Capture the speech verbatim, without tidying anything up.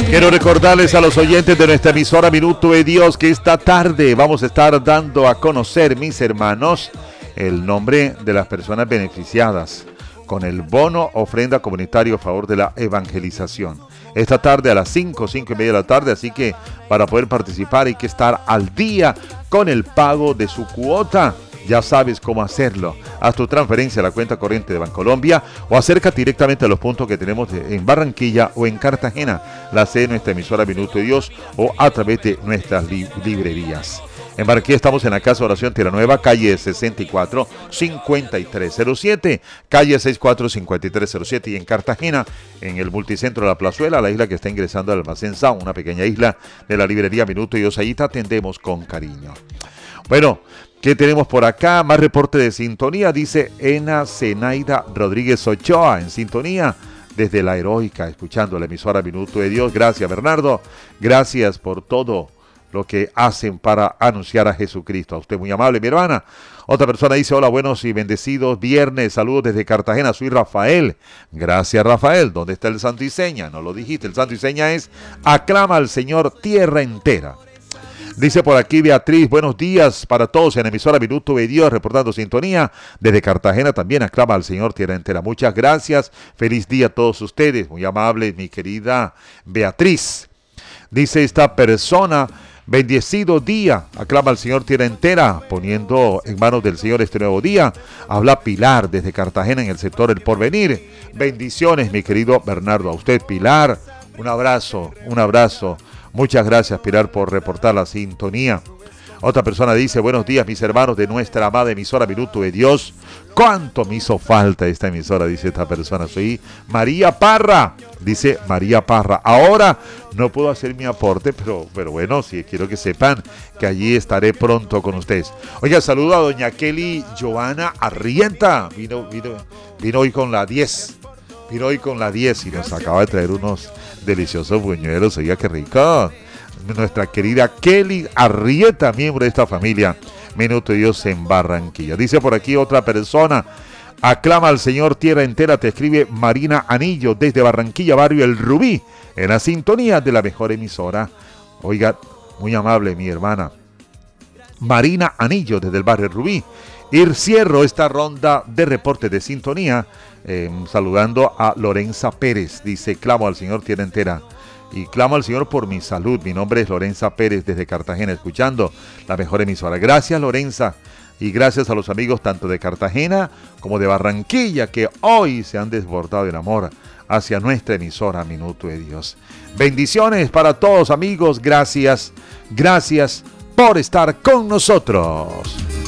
Quiero recordarles a los oyentes de nuestra emisora Minuto de Dios que esta tarde vamos a estar dando a conocer, mis hermanos, el nombre de las personas beneficiadas con el bono ofrenda comunitario a favor de la evangelización. Esta tarde a las cinco, cinco y media de la tarde, así que para poder participar hay que estar al día con el pago de su cuota. Ya sabes cómo hacerlo. Haz tu transferencia a la cuenta corriente de Bancolombia o acércate directamente a los puntos que tenemos en Barranquilla o en Cartagena, la sede de nuestra emisora Minuto de Dios, o a través de nuestras li- librerías. En Barranquilla estamos en la Casa de Oración Tierra Nueva, calle sesenta y cuatro, cincuenta y tres cero siete, calle sesenta y cuatro, cincuenta y tres cero siete, y en Cartagena, en el multicentro de La Plazuela, la isla que está ingresando al Almacén Sound, una pequeña isla de la librería Minuto de Dios. Ahí te atendemos con cariño. Bueno, ¿qué tenemos por acá? Más reporte de sintonía, dice Ena Zenaida Rodríguez Ochoa, en sintonía desde La Heroica, escuchando la emisora Minuto de Dios. Gracias, Bernardo. Gracias por todo lo que hacen para anunciar a Jesucristo. A usted muy amable, mi hermana. Otra persona dice, hola, buenos y bendecidos viernes, saludos desde Cartagena, soy Rafael. Gracias, Rafael. ¿Dónde está el santo y seña? No lo dijiste, el santo y seña es, aclama al Señor tierra entera. Dice por aquí Beatriz, buenos días para todos en emisora Minuto de Dios, reportando sintonía desde Cartagena, también aclama al Señor tierra entera. Muchas gracias, feliz día a todos ustedes, muy amable mi querida Beatriz. Dice esta persona, bendecido día, aclama al Señor tierra entera, poniendo en manos del Señor este nuevo día. Habla Pilar desde Cartagena en el sector El Porvenir. Bendiciones, mi querido Bernardo. A usted, Pilar, un abrazo, un abrazo. Muchas gracias, Pilar, por reportar la sintonía. Otra persona dice, buenos días, mis hermanos de nuestra amada emisora Minuto de Dios. ¿Cuánto me hizo falta esta emisora? Dice esta persona. Soy María Parra. Dice María Parra. Ahora no puedo hacer mi aporte, pero, pero bueno, sí quiero que sepan que allí estaré pronto con ustedes. Oiga, saludo a doña Kelly Joana Arrienta. Vino, vino, vino hoy con la diez. Vino hoy con la diez y nos acaba de traer unos deliciosos buñuelos. Oiga, qué rico. Nuestra querida Kelly Arrieta, miembro de esta familia Minuto de Dios en Barranquilla. Dice por aquí otra persona, aclama al Señor tierra entera, te escribe Marina Anillo desde Barranquilla, barrio El Rubí, en la sintonía de la mejor emisora. Oiga, muy amable mi hermana Marina Anillo desde el barrio El Rubí. Y cierro esta ronda de reporte de sintonía eh, saludando a Lorenza Pérez. Dice, clamo al Señor tierra entera y clamo al Señor por mi salud. Mi nombre es Lorenza Pérez desde Cartagena, escuchando la mejor emisora. Gracias, Lorenza, y gracias a los amigos tanto de Cartagena como de Barranquilla que hoy se han desbordado en amor hacia nuestra emisora Minuto de Dios. Bendiciones para todos, amigos. Gracias, gracias por estar con nosotros.